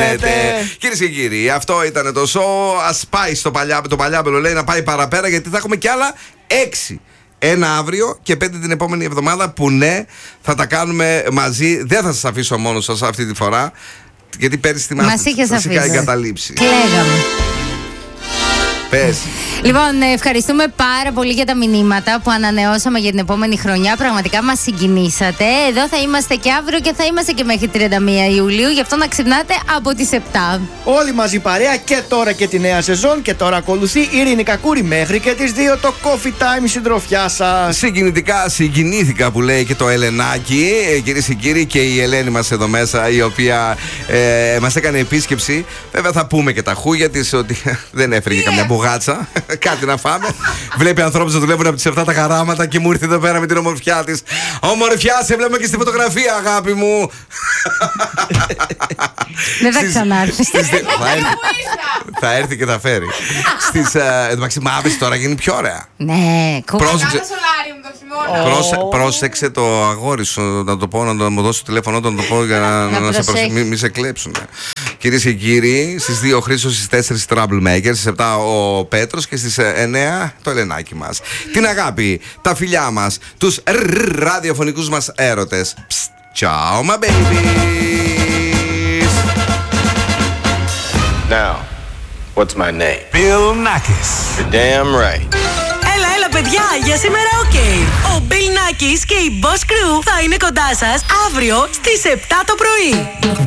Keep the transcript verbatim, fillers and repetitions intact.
γίνεται. Κυρίες και κύριοι, αυτό ήταν το show. Ας πάει στο παλιά, το παλιάμπελο, λέει, να πάει παραπέρα, γιατί θα έχουμε κι άλλα έξι. Ένα αύριο και πέντε την επόμενη εβδομάδα, που ναι, θα τα κάνουμε μαζί. Δεν θα σας αφήσω μόνος σας αυτή τη φορά, γιατί πέρυσι θυμάστε, μας είχες σας είχα αφήσει. εγκαταλείψει. Κλαίγαμε. Πες. Λοιπόν, ευχαριστούμε πάρα πολύ για τα μηνύματα που ανανεώσαμε για την επόμενη χρονιά. Πραγματικά μας συγκινήσατε. Εδώ θα είμαστε και αύριο και θα είμαστε και μέχρι τριάντα μία Ιουλίου. Γι' αυτό να ξυπνάτε από τις επτά. Όλοι μαζί παρέα και τώρα και τη νέα σεζόν. Και τώρα ακολουθεί η Ειρήνη Κακούρη μέχρι και τις δύο το Coffee Time, συντροφιά σας. Συγκινητικά, συγκινήθηκα που λέει και το Ελενάκι, ε, κυρίες και κύριοι, και η Ελένη μας εδώ μέσα, η οποία ε, μας έκανε επίσκεψη. Βέβαια θα πούμε και τα χούγια της ότι δεν έφερε καμιά μπουγάτσα. Κάτι να φάμε. Βλέπει ανθρώπους να δουλεύουν από τις επτά τα χαράματα και μου ήρθε εδώ πέρα με την ομορφιά της. Ομορφιά, σε βλέπουμε και στη φωτογραφία, αγάπη μου. Δεν θα ξανάρθει. Θα έρθει και θα φέρει. Στις εντάξει, μαύρες τώρα γίνει πιο ωραία. Ναι, Πρόσεξε. Πρόσεξε το αγόρι σου, να το πω, να μου δώσει το τηλέφωνο του, να το πω για να σε προσέχει, μην σε κλέψουν. Κυρίες και κύριοι, στις δύο ο Χρήστος, στις τέσσερις Troublemakers, στις επτά ο Πέτρος και στις εννέα το Ελενάκι μας. Την αγάπη, τα φιλιά μας, τους ραδιοφωνικούς μας έρωτες. Ciao my babies. Now, what's my name? Bill Nackis. You're damn right. Έλα, έλα παιδιά, για σήμερα οκ. Okay. Ο Bill Nackis και η Boss Crew θα είναι κοντά σας αύριο στις επτά το πρωί.